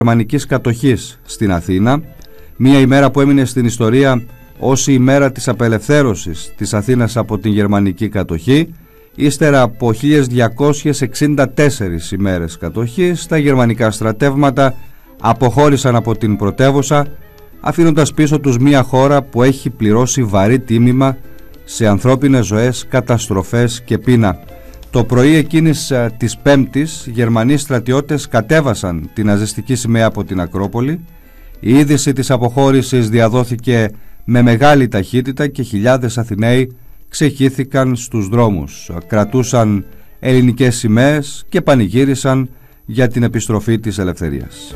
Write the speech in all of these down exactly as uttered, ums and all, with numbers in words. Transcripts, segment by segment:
γερμανικής κατοχής στην Αθήνα, μια ημέρα που έμεινε στην ιστορία ως η ημέρα της απελευθέρωσης της Αθήνας από την γερμανική κατοχή. Ύστερα από χίλιες διακόσιες εξήντα τέσσερις ημέρες κατοχής, τα γερμανικά στρατεύματα αποχώρησαν από την πρωτεύουσα, αφήνοντας πίσω τους μια χώρα που έχει πληρώσει βαρύ τίμημα σε ανθρώπινες ζωές, καταστροφές και πείνα. Το πρωί εκείνης της Πέμπτης, Γερμανοί στρατιώτες κατέβασαν την ναζιστική σημαία από την Ακρόπολη. Η είδηση της αποχώρησης διαδόθηκε με μεγάλη ταχύτητα και χιλιάδες Αθηναίοι ξεχύθηκαν στους δρόμους, κρατούσαν ελληνικές σημαίες και πανηγύρισαν για την επιστροφή της ελευθερίας.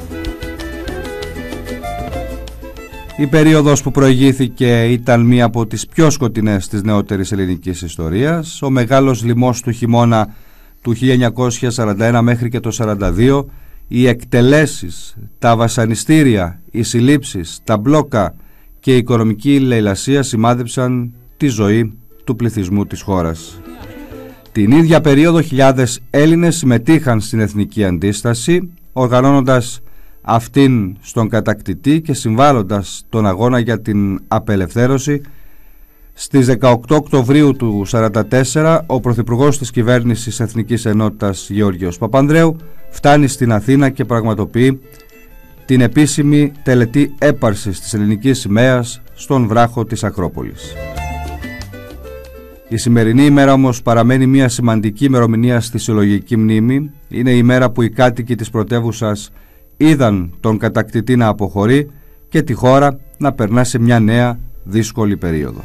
Η περίοδος που προηγήθηκε ήταν μία από τις πιο σκοτεινές της νεότερης ελληνικής ιστορίας. Ο μεγάλος λοιμός του χειμώνα του χίλια εννιακόσια σαράντα ένα μέχρι και το σαράντα δύο, οι εκτελέσεις, τα βασανιστήρια, οι συλλήψεις, τα μπλόκα και η οικονομική λαιλασία σημάδεψαν τη ζωή του πληθυσμού της χώρας. Την ίδια περίοδο χιλιάδες Έλληνες συμμετείχαν στην εθνική αντίσταση, οργανώνοντας αυτήν στον κατακτητή και συμβάλλοντας τον αγώνα για την απελευθέρωση. Στις δεκαοκτώ Οκτωβρίου του σαράντα τέσσερα, ο πρωθυπουργός της κυβέρνησης Εθνικής Ενότητας Γεώργιος Παπανδρέου φτάνει στην Αθήνα και πραγματοποιεί την επίσημη τελετή έπαρσης της ελληνικής σημαίας στον βράχο της Ακρόπολης. Η σημερινή ημέρα όμως παραμένει μια σημαντική ημερομηνία στη συλλογική μνήμη. Είναι η ημέρα που οι κάτοικοι της πρωτεύουσας είδαν τον κατακτητή να αποχωρεί και τη χώρα να περνά σε μια νέα δύσκολη περίοδο.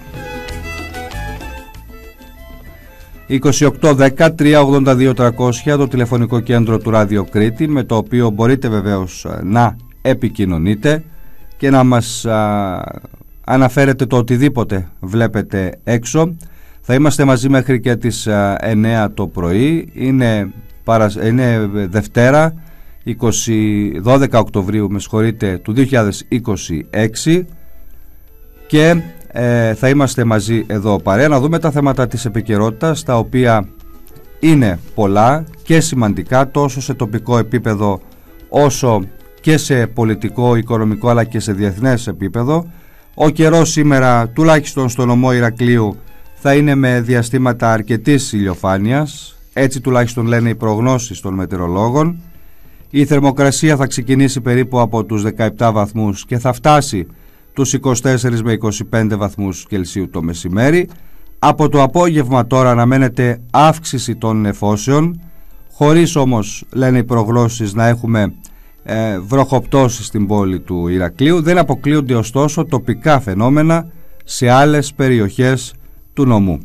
είκοσι οκτώ δέκα τριακόσια ογδόντα δύο τριακόσια το τηλεφωνικό κέντρο του Ράδιο Κρήτη, με το οποίο μπορείτε βεβαίως να επικοινωνείτε και να μας α, αναφέρετε το οτιδήποτε βλέπετε έξω. Θα είμαστε μαζί μέχρι και τις α, εννέα το πρωί. Είναι, παρα, είναι Δευτέρα είκοσι, δώδεκα Οκτωβρίου με συγχωρείτε, του δύο χιλιάδες είκοσι έξι και ε, θα είμαστε μαζί εδώ παρέα να δούμε τα θέματα της επικαιρότητας, τα οποία είναι πολλά και σημαντικά τόσο σε τοπικό επίπεδο όσο και σε πολιτικό, οικονομικό αλλά και σε διεθνές επίπεδο. Ο καιρός σήμερα, τουλάχιστον στο νομό Ηρακλείου, θα είναι με διαστήματα αρκετής ηλιοφάνειας, έτσι τουλάχιστον λένε οι προγνώσεις των μετεωρολόγων. Η θερμοκρασία θα ξεκινήσει περίπου από τους δεκαεπτά βαθμούς και θα φτάσει τους είκοσι τέσσερα με είκοσι πέντε βαθμούς Κελσίου το μεσημέρι. Από το απόγευμα τώρα αναμένεται αύξηση των νεφώσεων, χωρίς όμως, λένε οι προγνώσεις, να έχουμε ε, βροχοπτώσεις στην πόλη του Ηρακλείου. Δεν αποκλείονται ωστόσο τοπικά φαινόμενα σε άλλες περιοχές του νομού.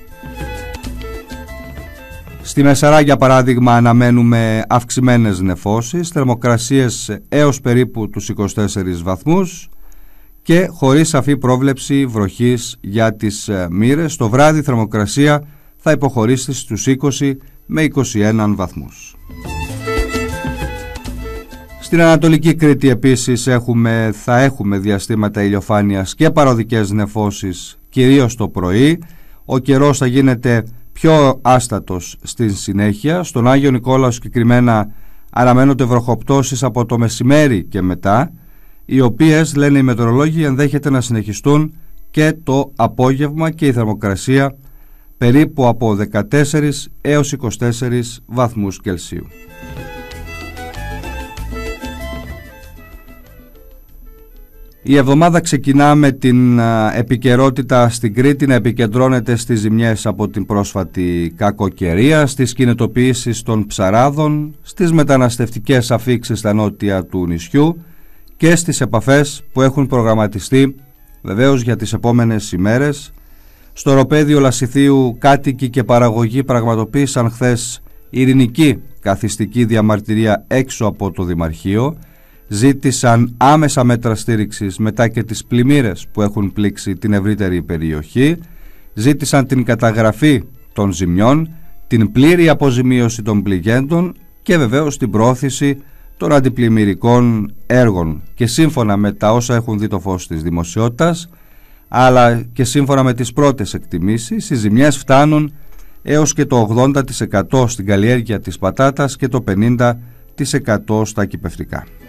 Στη Μεσαρά, για παράδειγμα, αναμένουμε αυξημένες νεφώσεις, θερμοκρασίες έως περίπου τους είκοσι τέσσερις βαθμούς και χωρίς σαφή πρόβλεψη βροχής για τις Μύρες. Το βράδυ η θερμοκρασία θα υποχωρήσει στους είκοσι με είκοσι ένα βαθμούς. Στην Ανατολική Κρήτη επίσης έχουμε, θα έχουμε διαστήματα ηλιοφάνειας και παροδικές νεφώσεις, κυρίως το πρωί. Ο καιρός θα γίνεται πιο άστατος στην συνέχεια. Στον Άγιο Νικόλαο συγκεκριμένα αναμένονται βροχοπτώσεις από το μεσημέρι και μετά, οι οποίες, λένε οι μετεωρολόγοι, ενδέχεται να συνεχιστούν και το απόγευμα και η θερμοκρασία περίπου από δεκατέσσερις έως είκοσι τέσσερις βαθμούς Κελσίου. Η εβδομάδα ξεκινά με την επικαιρότητα στην Κρήτη να επικεντρώνεται στις ζημιές από την πρόσφατη κακοκαιρία, στις κινητοποιήσεις των ψαράδων, στις μεταναστευτικές αφίξεις στα νότια του νησιού και στις επαφές που έχουν προγραμματιστεί βεβαίως για τις επόμενες ημέρες. Στο οροπέδιο Λασιθίου κάτοικοι και παραγωγοί πραγματοποίησαν χθες ειρηνική καθιστική διαμαρτυρία έξω από το Δημαρχείο. Ζήτησαν άμεσα μέτρα στήριξης μετά και τις πλημμύρες που έχουν πλήξει την ευρύτερη περιοχή. Ζήτησαν την καταγραφή των ζημιών, την πλήρη αποζημίωση των πληγέντων και βεβαίως την προώθηση των αντιπλημμυρικών έργων. Και σύμφωνα με τα όσα έχουν δει το φως της δημοσιότητας, αλλά και σύμφωνα με τις πρώτες εκτιμήσεις, οι ζημιές φτάνουν έως και το ογδόντα τοις εκατό στην καλλιέργεια της πατάτας και το πενήντα τοις εκατό τοις εκατό στα κυπευτικά.